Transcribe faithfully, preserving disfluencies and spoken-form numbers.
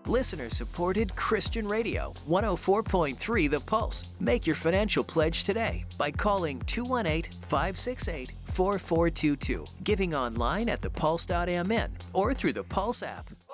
Listener-supported Christian Radio, one oh four point three The Pulse. Make your financial pledge today by calling two one eight, five six eight, four four two two, giving online at the pulse dot m n or through the Pulse app.